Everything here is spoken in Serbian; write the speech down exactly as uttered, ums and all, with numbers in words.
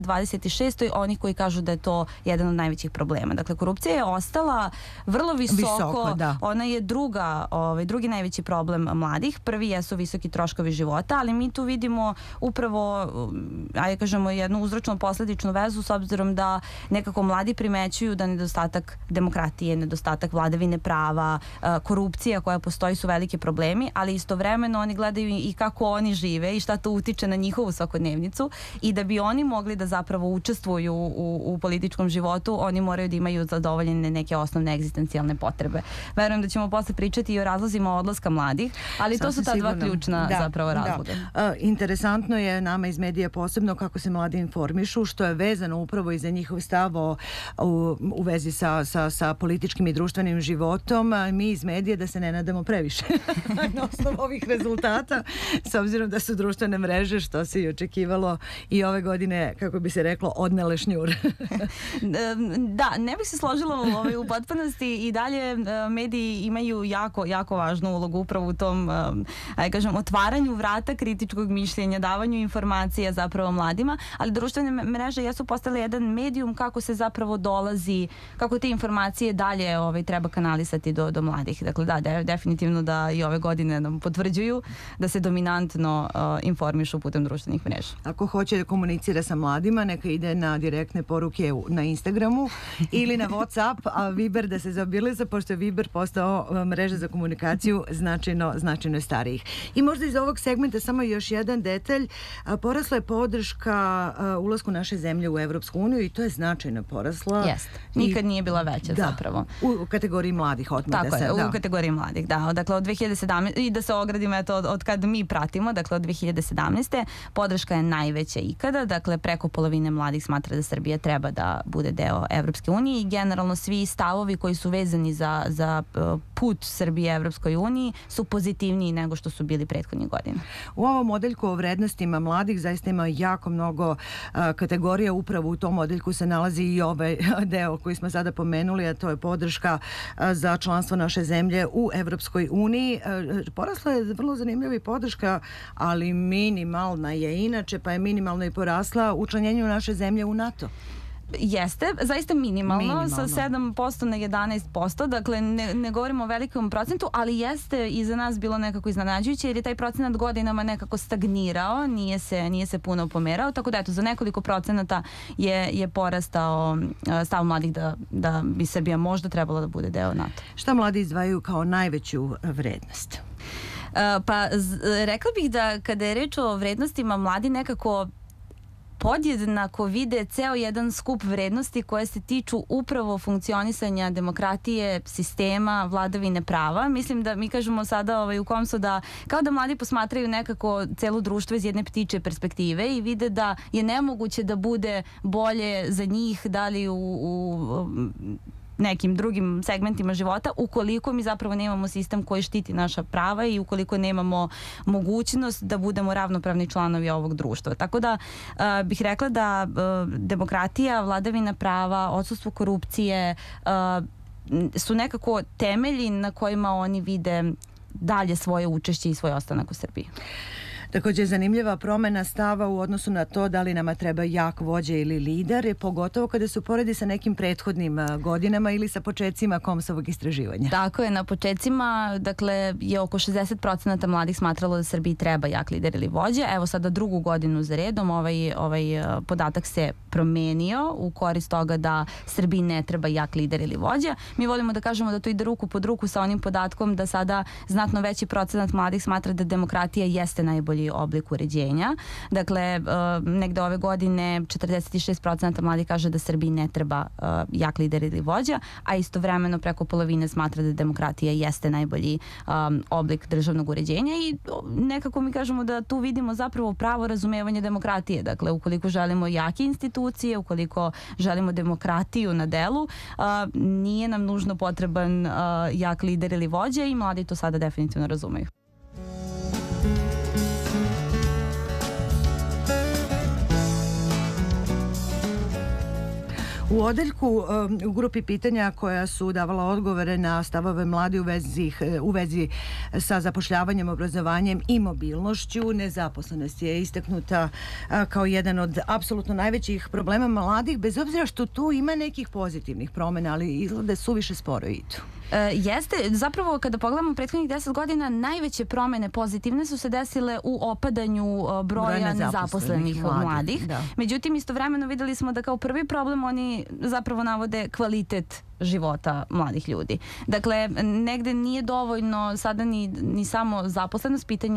dvadeset šestoj onih koji kažu da je to jedan od najvećih problema. Dakle, korupcija je ostala vrlo visoko, visoko da. Ona je druga, ovaj, drugi najveći problem mladih. Prvi jesu visoki troškovi života, ali mi tu vidimo upravo, ajde kažemo, jednu uzročno posledičnu vezu, s obzirom da nekako mladi primećuju da nedostatak demokratije, nedostatak vladavine prava, korupcija koja postoji su veliki problemi, ali istovremeno oni gledaju i kako oni žive i šta to utiče na njihovu svakodnevnicu, i da bi oni mogli da zapravo učestvuju u, u političkom životu, oni moraju da imaju zadovoljene neke osnovne egzistencijalne potrebe. Verujem da ćemo posle pričati i o razlozima odlaska mladih, ali Sasvim to su ta dva sigurno. ključna da, zapravo razloga. Da. A, interesantno je nama iz medija posebno kako se mladi informišu, što je vezano upravo i za njihov stav o, u, u vezi sa, sa, sa političkim i društvenim životom. A mi iz medija da se ne nadamo previše na osnovu ovih rezultata, s obzirom da su društvene mreže, što se i očekivalo, i ove godine, kako bi se reklo, odnele šnjur. Da, ne bih se složila ovaj, u potpunosti, i dalje mediji imaju jako, jako važnu ulogu upravo u tom, aj kažem, otvaranju vrata kritičkog mišljenja, davanju informacija zapravo mladima, ali društvene mreže jesu postale jedan medijum kako se zapravo dolazi, kako te informacije dalje ovaj, treba kanalisati do, do mladih. Dakle, da, de, definitivno da i ove godine nam potvrđuju da se dominantno uh, informišu putem društvenih mreža. Ako hoće da komunicira sa mladima, neka ide na direktne poruke na Instagramu ili na WhatsApp, a Viber da se zaobilazi, pošto je Viber postao mreža za komunikaciju značajno, značajno starijih. I možda iz ovog segmenta samo još jedan detalj. Porasla je podrška ulasku naše zemlje u Evropsku uniju i to je značajno porasla. Jeste. Nikad I, nije bila veća da, zapravo. U kategoriji mladih odmah. Tako da se, je, da. u kategoriji mladih, da. Dakle, od dve hiljade sedamnaeste. i da se ogradimo eto, od, od kad mi pratimo, dakle od dve hiljade sedamnaeste. podrška je najveća ikada, dakle preko polovine mladih smatra da Srbija treba da bude deo Evropske unije, i generalno svi stavovi koji su vezani za, za put Srbije Evropskoj uniji su pozitivniji nego što su bili prethodnih godina. U ovom modeljku o vrednostima mladih zaista ima jako mnogo a, kategorija. Upravo u tom modeljku se nalazi i ovaj deo koji smo sada pomenuli, a to je podrška a, za članstvo naše zemlje u Evropskoj uniji. A, porasla je vrlo zanimljiva i podrška, ali minimalna je inače, pa je minimalno i porasla učlanjenju naše zemlje u NATO. Jeste, zaista minimalno, minimalno. sa sedam posto na jedanaest posto, dakle ne, ne govorimo o velikom procentu, ali jeste i za nas bilo nekako iznenađujuće, jer je taj procenat godinama nekako stagnirao, nije se, nije se puno pomerao, tako da eto, za nekoliko procenata je, je porastao stav mladih da, da bi Srbija možda trebala da bude deo NATO. Šta mladi izdvajaju kao najveću vrednost? Uh, pa z, rekla bih da kada je reč o vrednostima, mladi nekako podjednako vide ceo jedan skup vrednosti koje se tiču upravo funkcionisanja demokratije, sistema, vladavine prava. Mislim da mi kažemo sada ovaj, u kom su da, kao da mladi posmatraju nekako celo društvo iz jedne ptiče perspektive i vide da je nemoguće da bude bolje za njih, da li u, u nekim drugim segmentima života, ukoliko mi zapravo nemamo sistem koji štiti naša prava i ukoliko nemamo mogućnost da budemo ravnopravni članovi ovog društva. Tako da uh, bih rekla da uh, demokratija, vladavina prava, odsustvo korupcije uh, su nekako temelji na kojima oni vide dalje svoje učešće i svoj ostanak u Srbiji. Također je zanimljiva promena stava u odnosu na to da li nama treba jak vođa ili lider, pogotovo kada se uporedi sa nekim prethodnim godinama ili sa početcima Komsovog istraživanja. Tako je, na početcima, dakle, je oko šezdeset procenata mladih smatralo da Srbiji treba jak lider ili vođa. Evo sada drugu godinu za redom ovaj, ovaj podatak se promenio u korist toga da Srbiji ne treba jak lider ili vođa. Mi volimo da kažemo da to ide ruku pod ruku sa onim podatkom da sada znatno veći procenat mladih smatra da demokratija jeste najbolji oblik uređenja. Dakle, uh, negde ove godine četrdeset šest procenata mladih kaže da Srbiji ne treba uh, jak lider ili vođa, a istovremeno preko polovine smatra da demokratija jeste najbolji um, oblik državnog uređenja, i nekako mi kažemo da tu vidimo zapravo pravo razumevanje demokratije. Dakle, ukoliko želimo jake institucije, ukoliko želimo demokratiju na delu, uh, nije nam nužno potreban uh, jak lider ili vođa, i mladi to sada definitivno razumeju. U odeljku um, u grupi pitanja koja su davala odgovore na stavove mladi u vezi, u vezi sa zapošljavanjem, obrazovanjem i mobilnošću, nezaposlenost je istaknuta a, kao jedan od apsolutno najvećih problema mladih, bez obzira što tu ima nekih pozitivnih promena, ali izgleda suviše sporo idu. E, jeste, zapravo kada pogledamo prethodnih deset godina, najveće promene pozitivne su se desile u opadanju broja, broja nezaposlenih mladih. mladih. Da. Međutim, istovremeno videli smo da kao prvi problem oni zapravo navode kvalitet života mladih ljudi. Dakle, negde nije dovoljno sada ni, ni samo zaposlenost, pitanje